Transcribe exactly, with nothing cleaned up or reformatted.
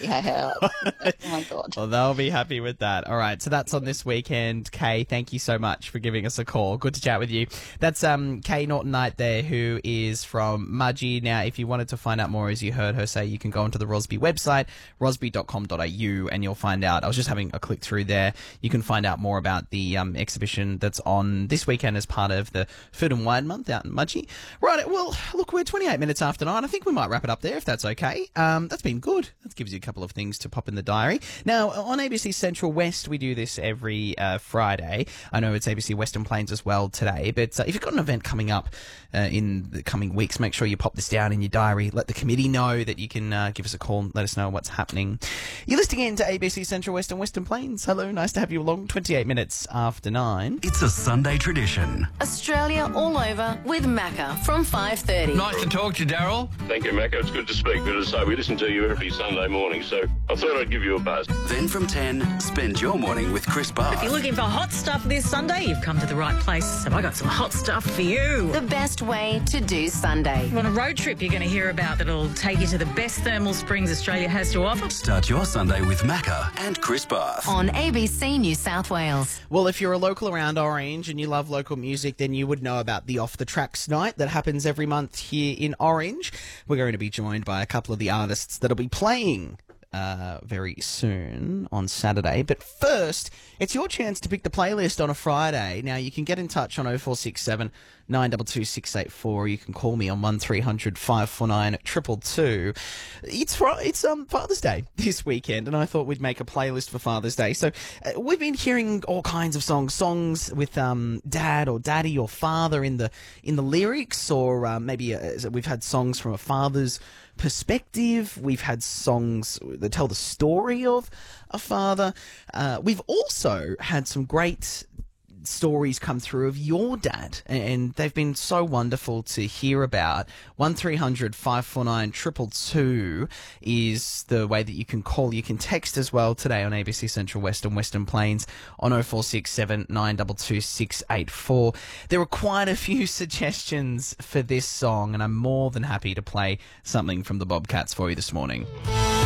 Yeah. Oh, my God. Well, they'll be happy with that. All right, so that's on this weekend. Kay, thank you so much for giving us a call. Good to chat with you. That's um Kay Norton Knight there, who is from Mudgee. Now, if you wanted to find out more, as you heard her say, you can go onto the Rosby website, rosby dot com dot a u, and you'll find out. I was just having a click through there. You can find out more about the um, exhibition that's on this weekend as part of the Food and Wine Month out in Mudgee. Right, well, look, we're twenty-eight minutes after nine. I think we might wrap it up there if that's okay. Um, that's been good. That gives you a couple of things to pop in the diary. Now, on A B C Central West, we do this every uh, Friday. I know it's A B C Western Plains as well today, but uh, if you've got an event coming up uh, in the coming weeks, make sure you pop this down in your diary. Let the committee know that you can uh, give us a call and let us know what's happening. You're listening in to A B C Central West and Western Plains. Hello, nice to have you along. twenty-eight minutes after nine. It's a Sunday tradition. Australia all over with Macca from five thirty. Nice to talk to you, Daryl. Thank you, Macca. It's good to speak. But as I say, we listen to you every Sunday morning, so I thought I'd give you a buzz. Then from ten, spend your morning with Chris Bath. If you're looking for hot stuff this Sunday, you've come to the right place. Have I got some hot stuff for you? The best way to do Sunday. On a road trip you're going to hear about that'll take you to the best thermal springs Australia has to offer. Start your Sunday with Macca and Chris Bath. On A B C New South Wales. Well, if you're a local around Orange and you love local music, then you would know about the Off the Tracks night that happens every month here in Orange. We're going to be joined by a couple of the artists that'll be playing Uh, very soon on Saturday. But first, it's your chance to pick the playlist on a Friday. Now, you can get in touch on oh four six seven, nine two two, six eight four. You can call me on one three hundred, five four nine, two two two. It's, fr- it's um, Father's Day this weekend, and I thought we'd make a playlist for Father's Day. So uh, we've been hearing all kinds of songs, songs with um, dad or daddy or father in the in the lyrics, or uh, maybe uh, we've had songs from a father's perspective. We've had songs that tell the story of a father. Uh, we've also had some great stories come through of your dad, and they've been so wonderful to hear about. one three hundred, five four nine, two two two is the way that you can call. You can text as well today on A B C Central West and Western Plains on oh four six seven, nine two two, six eight four. There were quite a few suggestions for this song, and I'm more than happy to play something from the Bobcats for you this morning.